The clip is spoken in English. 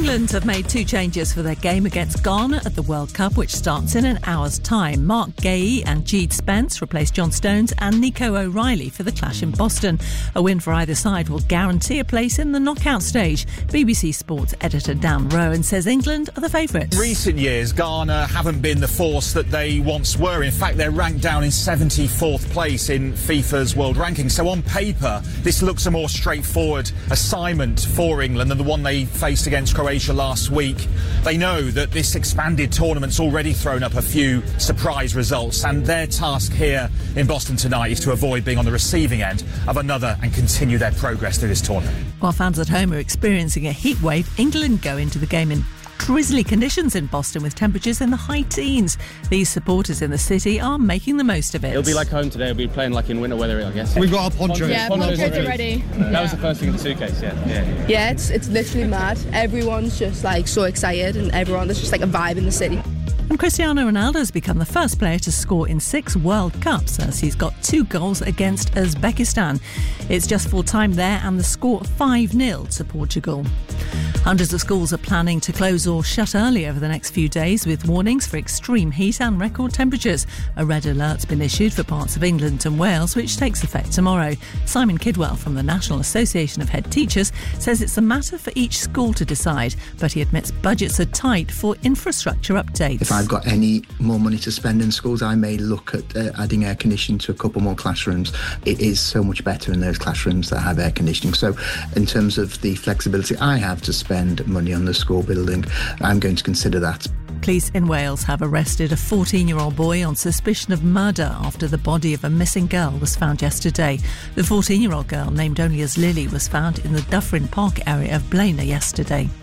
England have made 2 changes for their game against Ghana at the World Cup, which starts in an hour's time. Mark Gay and Jeed Spence replaced John Stones and Nico O'Reilly for the clash in Boston. A win for either side will guarantee a place in the knockout stage. BBC Sports editor Dan Rowan says England are the favourites. In recent years, Ghana haven't been the force that they once were. In fact, they're ranked down in 74th place in FIFA's world ranking. So on paper, this looks a more straightforward assignment for England than the one they faced against Croatia last week. They know that this expanded tournament's already thrown up a few surprise results, and their task here in Boston tonight is to avoid being on the receiving end of another and continue their progress through this tournament. While fans at home are experiencing a heat wave, England go into the game in drizzly conditions in Boston with temperatures in the high teens. These supporters in the city are making the most of it. It'll be like home today. We'll be playing like in winter weather, I guess. We've got our ponchos. Yeah, ponchos are ready. That was the first thing in the suitcase, yeah. Yeah, it's literally mad. Everyone's just like so excited, and there's just like a vibe in the city. And Cristiano Ronaldo has become the first player to score in 6 World Cups as he's got 2 goals against Uzbekistan. It's just full time there and the score 5-0 to Portugal. Hundreds of schools are planning to close or shut early over the next few days with warnings for extreme heat and record temperatures. A red alert's been issued for parts of England and Wales, which takes effect tomorrow. Simon Kidwell from the National Association of Head Teachers says it's a matter for each school to decide, but he admits budgets are tight for infrastructure updates. If I've got any more money to spend in schools, I may look at adding air conditioning to a couple more classrooms. It is so much better in those classrooms that have air conditioning. So in terms of the flexibility I have to spend money on the school building, I'm going to consider that. Police in Wales have arrested a 14-year-old boy on suspicion of murder after the body of a missing girl was found yesterday. The 14-year-old girl, named only as Lily, was found in the Dyffryn Park area of Blaenau yesterday.